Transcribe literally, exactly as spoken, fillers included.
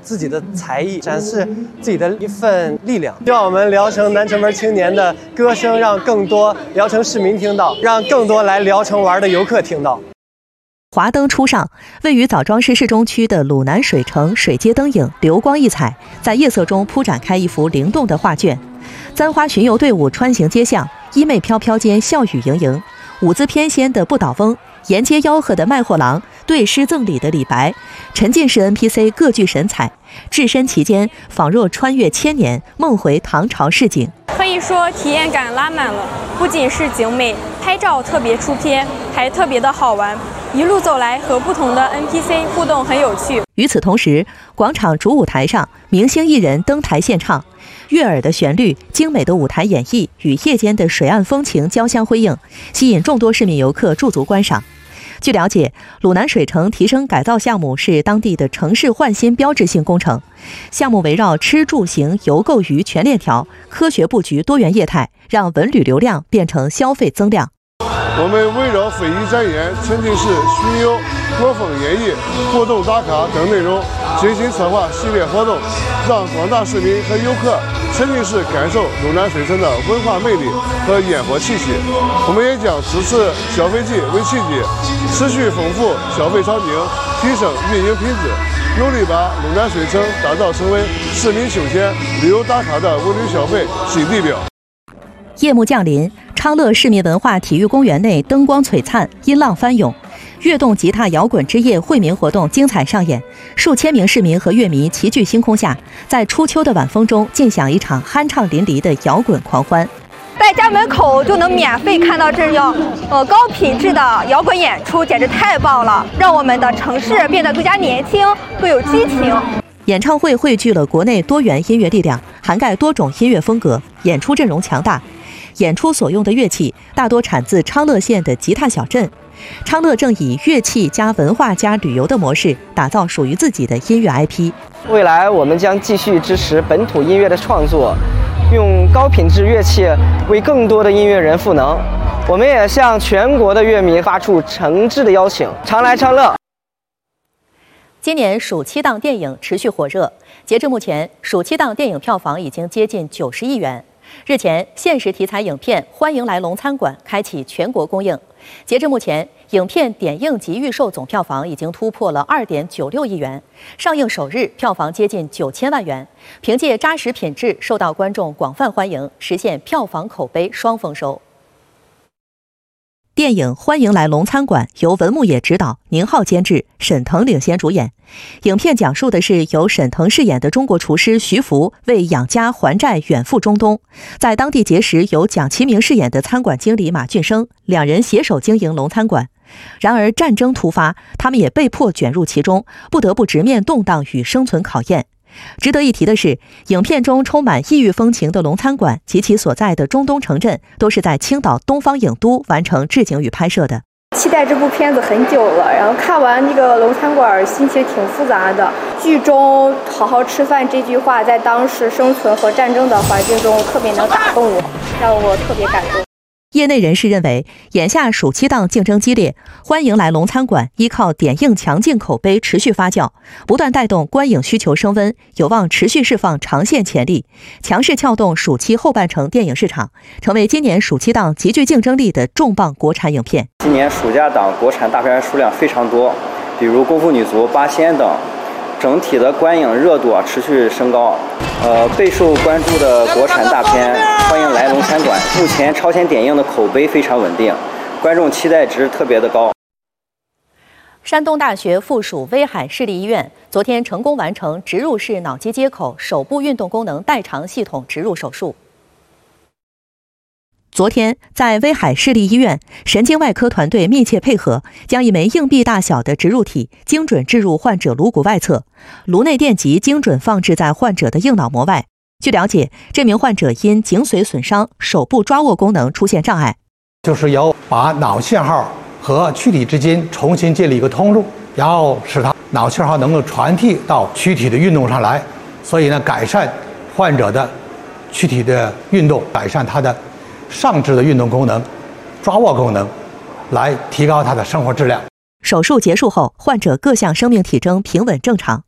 自己的才艺，展示自己的一份力量。希望我们聊城南城门青年的歌声，让更多聊城市民听到，让更多来聊城玩的游客听到。 华灯初上，位于枣庄市市中区的鲁南水城水街灯影流光溢彩，在夜色中铺展开一幅灵动的画卷。簪花巡游队伍穿行街巷，衣袂飘飘间笑语盈盈，舞姿翩跹的不倒翁，沿街吆喝的卖货郎，对诗赠礼的李白，沉浸式 N P C 各具神采，置身其间，仿若穿越千年，梦回唐朝市井。 可以说体验感拉满了，不仅是景美，拍照特别出片，还特别的好玩。一路走来，和不同的 N P C 互动很有趣。 与此同时，广场主舞台上，明星艺人登台献唱，悦耳的旋律、精美的舞台演绎与夜间的水岸风情交相辉映，吸引众多市民游客驻足观赏。据了解，鲁南水城提升改造项目是当地的城市焕新标志性工程，项目围绕吃住行游购娱全链条，科学布局多元业态，让文旅流量变成消费增量。 我们围绕非遗展演、沉浸式巡游、国风演绎、活动打卡等内容，精心策划系列活动，让广大市民和游客沉浸式感受鲁南水城的文化魅力和烟火气息。我们也将此次消费季为契机，持续丰富消费场景，提升运营品质，努力把鲁南水城打造成为市民休闲、旅游打卡的文旅消费新地标。 夜幕降临，昌乐市民文化体育公园内灯光璀璨，音浪翻涌，跃动吉他摇滚之夜惠民活动精彩上演，数千名市民和乐迷齐聚星空下，在初秋的晚风中尽享一场酣畅淋漓的摇滚狂欢。 在家门口就能免费看到这样呃高品质的摇滚演出，简直太棒了，让我们的城市变得更加年轻，更有激情。 演唱会汇聚了国内多元音乐力量，涵盖多种音乐风格，演出阵容强大。演出所用的乐器大多产自昌乐县的吉他小镇，昌乐正以乐器加文化加旅游的模式，打造属于自己的音乐 I P。 未来我们将继续支持本土音乐的创作，用高品质乐器为更多的音乐人赋能。我们也向全国的乐迷发出诚挚的邀请，常来昌乐。 今年暑期档电影持续火热，截至目前，暑期档电影票房已经接近九十亿元。日前，现实题材影片《欢迎来龙餐馆》开启全国公映。截至目前，影片点映及预售总票房已经突破了二点九六亿元，上映首日票房接近九千万元。凭借扎实品质，受到观众广泛欢迎，实现票房口碑双丰收。电影《欢迎来龙餐馆》由文牧野执导，宁浩监制，沈腾领衔主演。影片讲述的是由沈腾饰演的中国厨师徐福为养家还债远赴中东，在当地结识由蒋奇明饰演的餐馆经理马俊生，两人携手经营龙餐馆。然而战争突发，他们也被迫卷入其中，不得不直面动荡与生存考验。值得一提的是，影片中充满异域风情的龙餐馆及其所在的中东城镇，都是在青岛东方影都完成置景与拍摄的。 期待这部片子很久了，然后看完这个龙餐馆，心情挺复杂的。剧中“好好吃饭”这句话，在当时生存和战争的环境中，特别能打动我，让我特别感动。 业内人士认为，眼下暑期档竞争激烈，欢迎来龙餐馆依靠点映强劲口碑持续发酵，不断带动观影需求升温，有望持续释放长线潜力，强势撬动暑期后半程电影市场，成为今年暑期档极具竞争力的重磅国产影片。 今年暑假档国产大片数量非常多，比如《功夫女足》《八仙》等，整体的观影热度啊持续升高。呃，备受关注的国产大片《欢迎来龙餐馆》，目前超前点映的口碑非常稳定，观众期待值特别的高。 山东大学附属威海市立医院昨天成功完成植入式脑机接口手部运动功能代偿系统植入手术。昨天，在威海市立医院，神经外科团队密切配合，将一枚硬币大小的植入体精准置入患者颅骨外侧，颅内电极精准放置在患者的硬脑膜外。据了解，这名患者因颈髓损伤，手部抓握功能出现障碍， 就是要把脑信号和躯体之间重新建立一个通路，然后使它脑信号能够传递到躯体的运动上来，所以呢，改善患者的躯体的运动，改善他的上肢的运动功能、抓握功能，来提高他的生活质量。 手术结束后，患者各项生命体征平稳正常。